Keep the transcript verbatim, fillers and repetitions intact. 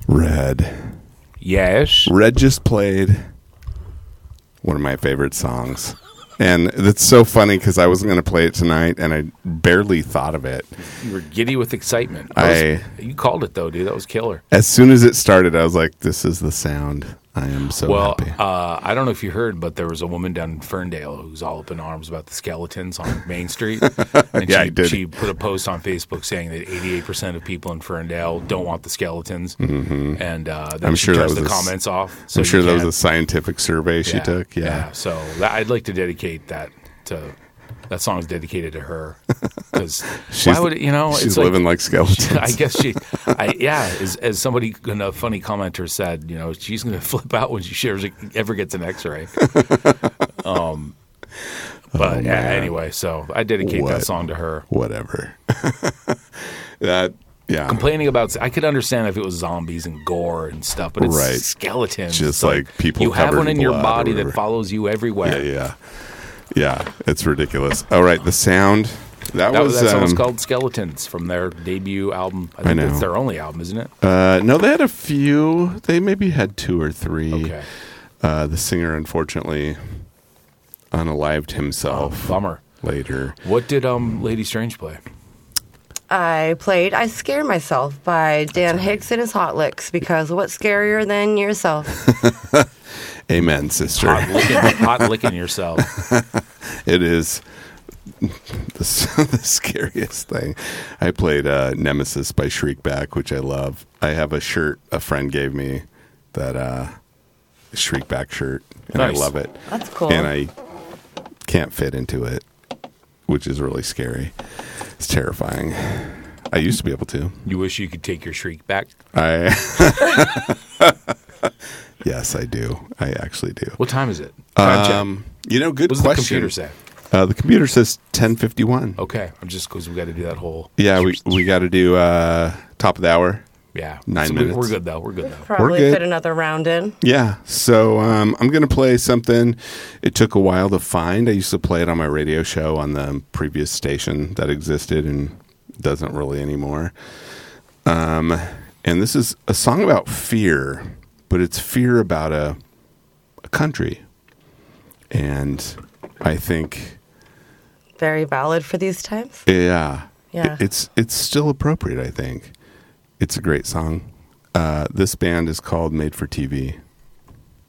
Red. Yes. Red just played one of my favorite songs. And it's so funny because I wasn't going to play it tonight, and I barely thought of it. You were giddy with excitement. I, was, you called it, though, dude. That was killer. As soon as it started, I was like, this is the sound. I am so well, happy. Well, uh, I don't know if you heard, but there was a woman down in Ferndale who's all up in arms about the skeletons on Main Street. And yeah, she, I did. She put a post on Facebook saying that eighty-eight percent of people in Ferndale don't want the skeletons. Mm-hmm. And uh, then I'm she sure that turns was the a, comments off. So I'm sure that was can't. a scientific survey she yeah, took. Yeah. yeah. So that, I'd like to dedicate that to... That song is dedicated to her because why would it, you know? She's it's living like, like skeletons. I guess she, I, yeah. As, as somebody, a funny commenter said, you know, she's going to flip out when she shares, ever gets an X-ray. um, but oh, yeah, anyway, so I dedicate what? that song to her. Whatever. that yeah. Complaining about, I could understand if it was zombies and gore and stuff, but it's right. skeletons. Just so like people. You have one in your body that follows you everywhere. Yeah, yeah. Yeah, it's ridiculous. All right, the sound. That, that was that um, song's called Skeletons from their debut album. I think I know. it's their only album, isn't it? Uh, no, they had a few. They maybe had two or three. Okay. Uh, the singer, unfortunately, unalived himself. Oh, bummer. Later. What did um Lady Strange play? I played I Scare Myself by Dan Hicks and his Hot Licks, because what's scarier than yourself? Amen, sister. Hot licking, hot licking yourself. It is the, the scariest thing. I played uh, Nemesis by Shriekback, which I love. I have a shirt a friend gave me, that uh, Shriekback shirt, and Nice. I love it. That's cool. And I can't fit into it, which is really scary. It's terrifying. I used to be able to. You wish you could take your shriek back? I Yes, I do. I actually do. What time is it? Time check. Um, you know, good What does question. the computer say? Uh, the computer says ten fifty-one. Okay, I'm just because we got to do that whole. Yeah, we we got to do uh, top of the hour. Yeah, Nine so we- minutes. We're good though. We're good though. Probably good. fit another round in. Yeah, so um, I'm going to play something. It took a while to find. I used to play it on my radio show on the previous station that existed and doesn't really anymore. Um, and this is a song about fear, but it's fear about a, a country. And I think... Very valid for these times. Yeah. Yeah. It- It's, it's still appropriate, I think. It's a great song. Uh, this band is called Made for T V.